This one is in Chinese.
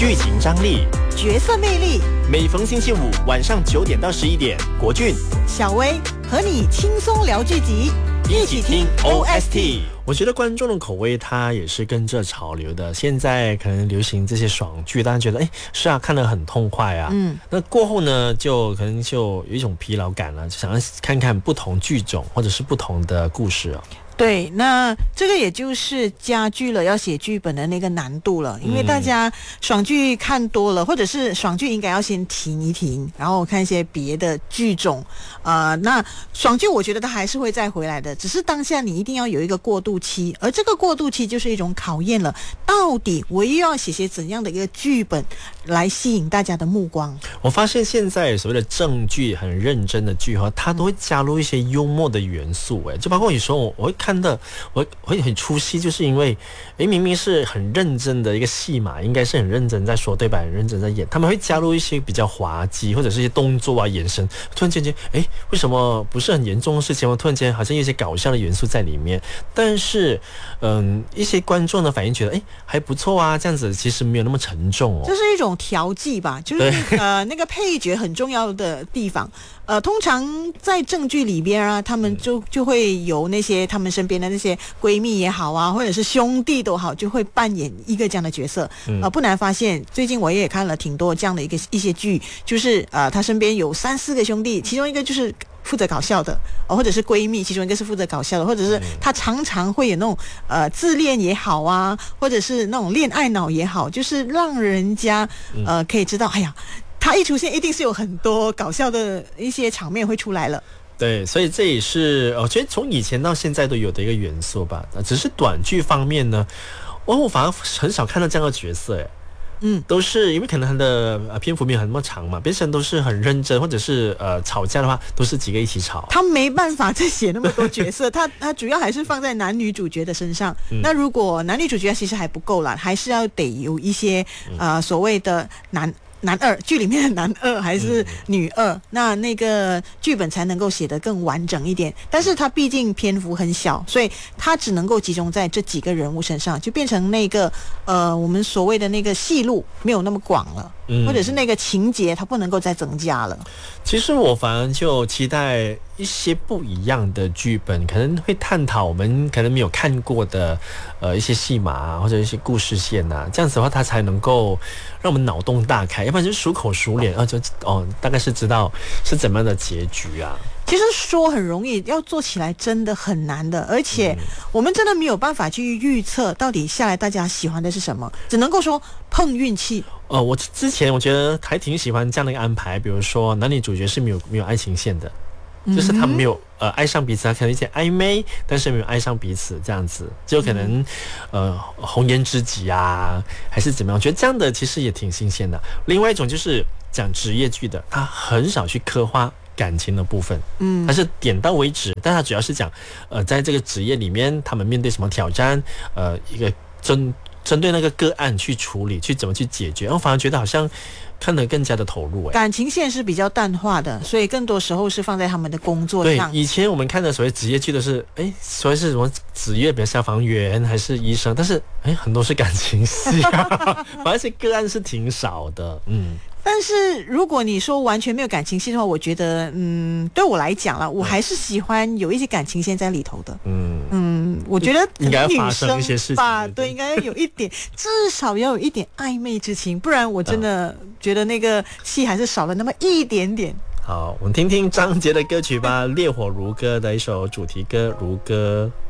剧情张力、 角色魅力。 每逢星期五晚上9点到11点，国俊、 小薇和你轻松聊剧集，一起听 OST。 我觉得观众的口味它也是跟着潮流的，现在可能流行这些爽剧，大家觉得是啊，看得很痛快啊。那过后呢，就可能就有一种疲劳感了，就想要看看不同剧种或者是不同的故事哦。 对，那这个也就是加剧了要写剧本的那个难度了，因为大家爽剧看多了，或者是爽剧应该要先停一停，然后看一些别的剧种。那爽剧我觉得它还是会再回来的，只是当下你一定要有一个过渡期，而这个过渡期就是一种考验了，到底我又要写些怎样的一个剧本来吸引大家的目光。 我发现现在所谓的正剧很认真的剧它都会加入一些幽默的元素，就包括有时候我会看的，我会很出戏，就是因为明明是很认真的一个戏嘛，应该是很认真在说对白，很认真在演，他们会加入一些比较滑稽或者是一些动作啊、眼神，突然间为什么不是很严重的事情吗？突然间好像有一些搞笑的元素在里面，但是一些观众的反应觉得还不错啊，这样子其实没有那么沉重哦。 这是一种调剂吧，就是那个配角很重要的地方。通常在正剧里边啊，他们就会有那些他们身边的那些闺蜜也好啊，或者是兄弟都好，就会扮演一个这样的角色。不难发现，最近我也看了挺多这样的一些剧，就是他身边有3-4个兄弟，其中一个就是负责搞笑的，或者是闺蜜，其中一个是负责搞笑的，或者是他常常会有那种自恋也好啊，或者是那种恋爱脑也好，就是让人家可以知道，他一出现一定是有很多搞笑的一些场面会出来了。 对，所以这也是我觉得从以前到现在都有的一个元素吧。只是短剧方面呢，我反而很少看到这样的角色都是因为可能他的篇幅没有很那么长嘛，变成都是很认真，或者是吵架的话都是几个一起吵，他没办法再写那么多角色他主要还是放在男女主角的身上。那如果男女主角其实还不够啦，还是要得有一些所谓的男二，剧里面的男二还是女二，那个剧本才能够写得更完整一点。但是它毕竟篇幅很小，所以它只能够集中在这几个人物身上，就变成那个我们所谓的那个戏路没有那么广了，或者是那个情节它不能够再增加了。 其实我反而就期待一些不一样的剧本，可能会探讨我们可能没有看过的一些戏码或者一些故事线啊，这样子的话它才能够让我们脑洞大开，要不然就熟口熟脸大概是知道是怎么样的结局啊。 其实说很容易，要做起来真的很难的，而且我们真的没有办法去预测到底下来大家喜欢的是什么，只能够说碰运气。 我之前我觉得还挺喜欢这样的一个安排，比如说男女主角是没有爱情线的，就是他们没有爱上彼此，他可能一些暧昧，但是没有爱上彼此，这样子就可能红颜知己啊，还是怎么样？我觉得这样的其实也挺新鲜的。另外一种就是讲职业剧的，他很少去刻画感情的部分，它是点到为止，但它主要是讲在这个职业里面他们面对什么挑战，一个针对那个个案去处理，去怎么去解决，然后反而觉得好像看得更加的投入。 感情线是比较淡化的，所以更多时候是放在他们的工作上。 对，以前我们看的所谓职业剧的是所谓是什么职业，比如消防员还是医生，但是很多是感情戏反而是个案是挺少的。 但是如果你说完全没有感情线的话，我觉得对我来讲啦，我还是喜欢有一些感情线在里头的。我觉得应该要发生一些事情吧， 对，应该要有一点，至少要有一点暧昧之情，不然我真的觉得那个戏还是少了那么一点点。 好，我们听听张杰的歌曲吧，烈火如歌的一首主题歌《如歌》。